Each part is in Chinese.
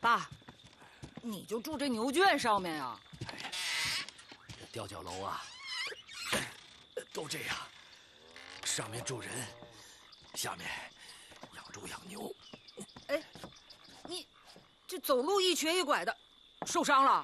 爸，你就住这牛圈上面呀？ 这吊脚楼啊，都这样，上面住人，下面养猪养牛。 哎，你这走路一瘸一拐的，受伤了？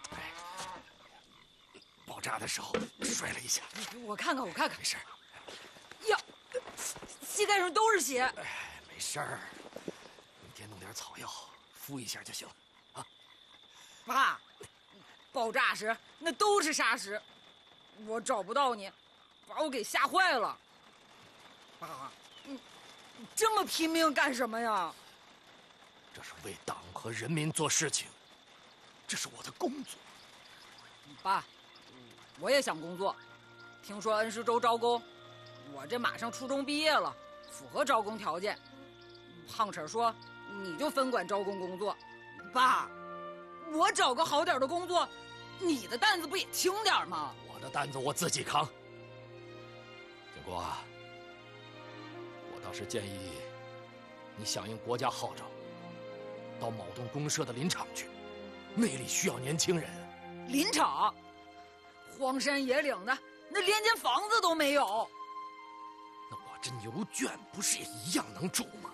爆炸的时候摔了一下。 我看看， 没事。 呀，膝盖上都是血。 没事儿，明天弄点草药敷一下就行了啊。 爸，爆炸时那都是沙石，我找不到你，把我给吓坏了。爸，你这么拼命干什么呀？ 这是为党和人民做事情，这是我的工作。 爸，我也想工作，听说恩施州招工，我这马上初中毕业了，符合招工条件。胖婶说你就分管招工工作。爸，我找个好点的工作，你的担子不也轻点吗？ 我的担子我自己扛。建国啊，我倒是建议你响应国家号召，到某栋公社的林场去，那里需要年轻人。 林场，荒山野岭的，那连间房子都没有。 那我这牛圈不是也一样能住吗？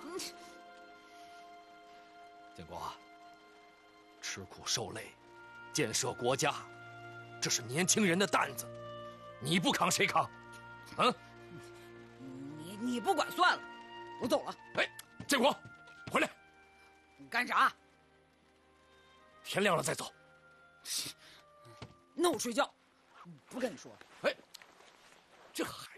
建国，吃苦受累，建设国家，这是年轻人的担子，你不扛谁扛？啊？ 你不管算了，我走了。 哎，建国，回来！ 你干啥？ 天亮了再走。 那我睡觉，不跟你说了。 哎，这孩